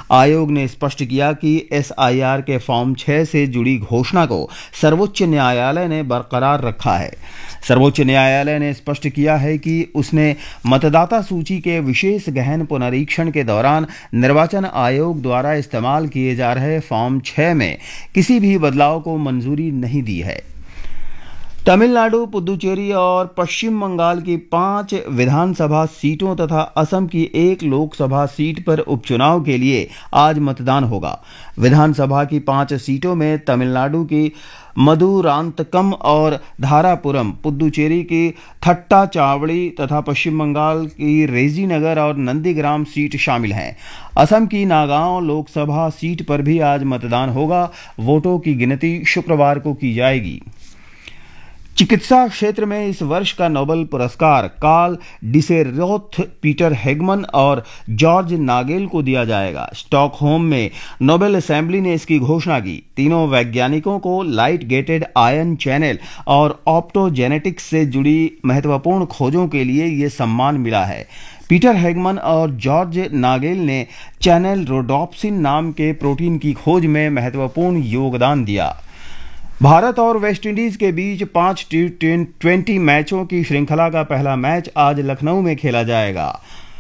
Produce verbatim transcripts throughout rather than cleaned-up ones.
आयोग ने स्पष्ट किया कि एसआईआर के फॉर्म छह से जुड़ी घोषणा को सर्वोच्च न्यायालय ने बरकरार रखा है। सर्वोच्च न्यायालय ने स्पष्ट किया है कि उसने मतदाता सूची के विशेष गहन पुनरीक्षण के दौरान निर्वाचन आयोग द्वारा इस्तेमाल किए जा रहे फॉर्म छह में किसी भी बदलाव को मंजूरी नहीं दी है। तमिलनाडु, पुदुचेरी और पश्चिम बंगाल की पांच विधानसभा सीटों तथा असम की एक लोकसभा सीट पर उपचुनाव के लिए आज मतदान होगा। विधानसभा की पांच सीटों में तमिलनाडु की मदुरांतकम और धारापुरम, पुदुचेरी की थट्टाचावड़ी तथा पश्चिम बंगाल की रेजीनगर और नंदीग्राम सीट शामिल हैं। असम की नागांव लोकसभा सीट पर भी आज मतदान होगा। वोटों की गिनती शुक्रवार को की जाएगी। चिकित्सा क्षेत्र में इस वर्ष का नोबेल पुरस्कार कार्ल डिसेरोथ, पीटर हेगमन और जॉर्ज नागेल को दिया जाएगा। स्टॉकहोम में नोबेल असेंबली ने इसकी घोषणा की। तीनों वैज्ञानिकों को लाइट गेटेड आयन चैनल और ऑप्टोजेनेटिक्स से जुड़ी महत्वपूर्ण खोजों के लिए यह सम्मान मिला है। पीटर हेगमन और जॉर्ज नागेल ने चैनल रोडोप्सिन नाम के प्रोटीन की खोज में महत्वपूर्ण योगदान दिया। भारत और वेस्टइंडीज के बीच पांच टी ट्वेंटी मैचों की श्रृंखला का पहला मैच आज लखनऊ में खेला जाएगा।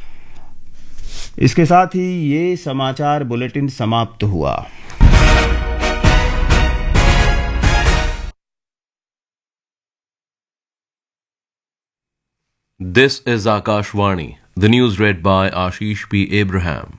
इसके साथ ही ये समाचार बुलेटिन समाप्त हुआ। This is Akashvani. The news read by Ashish P. Abraham.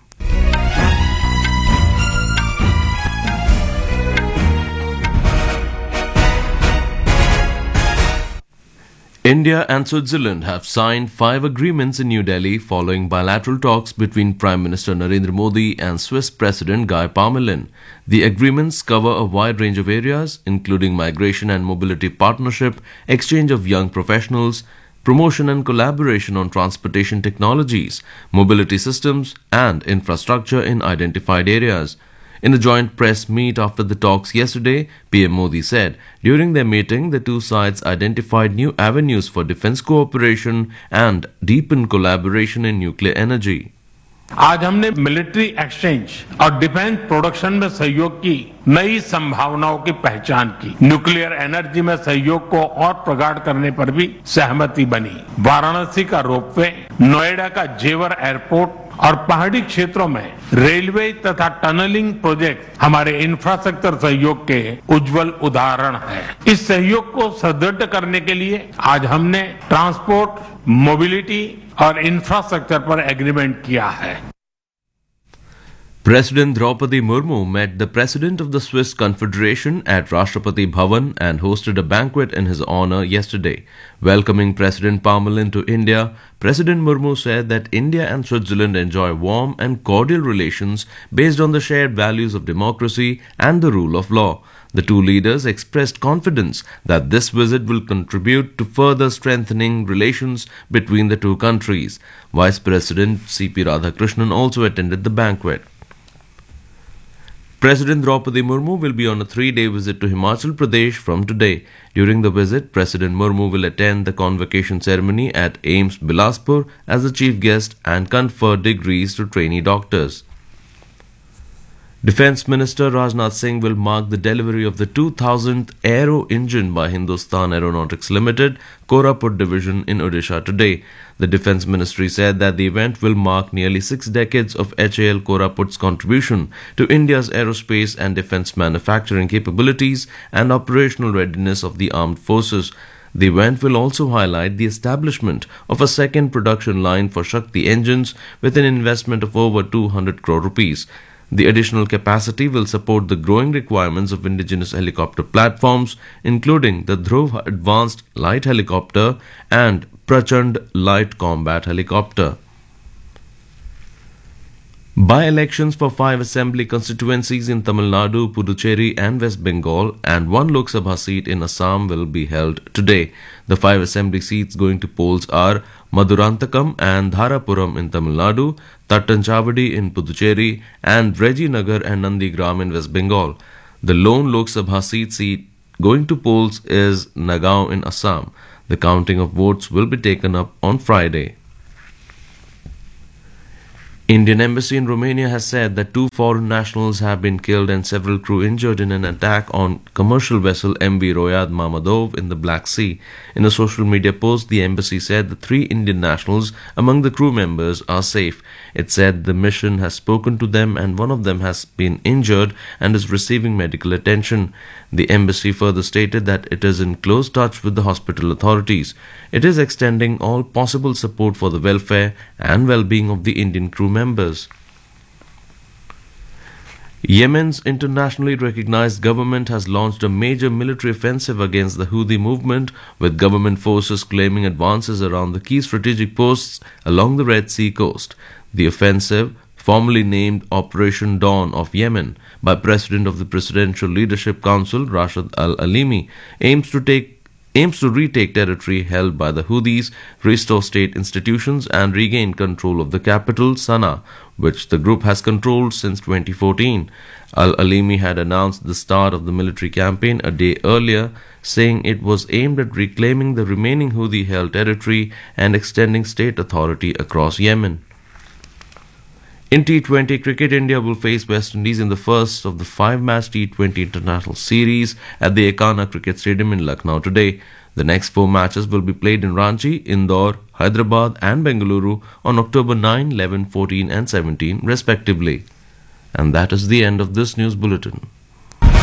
India and Switzerland have signed five agreements in New Delhi following bilateral talks between Prime Minister Narendra Modi and Swiss President Guy Parmelin. The agreements cover a wide range of areas, including migration and mobility partnership, exchange of young professionals, promotion and collaboration on transportation technologies, mobility systems, and infrastructure in identified areas. In a joint press meet after the talks yesterday, P M Modi said, during their meeting, the two sides identified new avenues for defense cooperation and deepened collaboration in nuclear energy. आज हमने military exchange और defence production में सहयोग की नई संभावनाओं की पहचान की। न्यूक्लियर एनर्जी में सहयोग को और प्रगाढ़ करने पर भी सहमति बनी। वाराणसी का रोपवे, नोएडा का जेवर एयरपोर्ट और पहाड़ी क्षेत्रों में रेलवे तथा टनलिंग प्रोजेक्ट हमारे इंफ्रास्ट्रक्चर सहयोग के उज्जवल उदाहरण हैं। इस सहयोग को सुदृढ़ करने के लिए आज हमने ट्रांसपोर्ट, मोबिलिटी और इंफ्रास्ट्रक्चर पर एग्रीमेंट किया है। President Draupadi Murmu met the President of the Swiss Confederation at Rashtrapati Bhavan and hosted a banquet in his honor yesterday. Welcoming President Parmelin to India, President Murmu said that India and Switzerland enjoy warm and cordial relations based on the shared values of democracy and the rule of law. The two leaders expressed confidence that this visit will contribute to further strengthening relations between the two countries. Vice President C P Radhakrishnan also attended the banquet. President Draupadi Murmu will be on a three-day visit to Himachal Pradesh from today. During the visit, President Murmu will attend the convocation ceremony at AIIMS Bilaspur as the chief guest and confer degrees to trainee doctors. Defence Minister Rajnath Singh will mark the delivery of the two thousandth Aero engine by Hindustan Aeronautics Limited, Koraput division in Odisha today. The Defence Ministry said that the event will mark nearly six decades of H A L Koraput's contribution to India's aerospace and defence manufacturing capabilities and operational readiness of the armed forces. The event will also highlight the establishment of a second production line for Shakti engines with an investment of over two hundred crore rupees. The additional capacity will support the growing requirements of indigenous helicopter platforms, including the Dhruv Advanced Light Helicopter and Prachand Light Combat Helicopter. By-elections for five assembly constituencies in Tamil Nadu, Puducherry and West Bengal and one Lok Sabha seat in Assam will be held today. The five assembly seats going to polls are Madurantakam and Dharapuram in Tamil Nadu, Tattanchavadi in Puducherry and Rajinagar and Nandigram in West Bengal. The lone Lok Sabha seat, seat going to polls is Nagaon in Assam. The counting of votes will be taken up on Friday. Indian embassy in Romania has said that two foreign nationals have been killed and several crew injured in an attack on commercial vessel M V Royad Mamadov in the Black Sea. In a social media post, the embassy said the three Indian nationals among the crew members are safe. It said the mission has spoken to them and one of them has been injured and is receiving medical attention. The embassy further stated that it is in close touch with the hospital authorities. It is extending all possible support for the welfare and well-being of the Indian crew members. Yemen's internationally recognized government has launched a major military offensive against the Houthi movement, with government forces claiming advances around the key strategic posts along the Red Sea coast. The offensive, formally named Operation Dawn of Yemen by President of the Presidential Leadership Council Rashid Al-Alimi, aims to take aims to retake territory held by the Houthis, restore state institutions and regain control of the capital, Sana'a, which the group has controlled since twenty fourteen. Al-Alimi had announced the start of the military campaign a day earlier, saying it was aimed at reclaiming the remaining Houthi-held territory and extending state authority across Yemen. In T twenty cricket, India will face West Indies in the first of the five-match T twenty international series at the Ekana Cricket Stadium in Lucknow today. The next four matches will be played in Ranchi, Indore, Hyderabad and Bengaluru on October ninth, eleventh, fourteenth and seventeenth respectively. And that is the end of this news bulletin.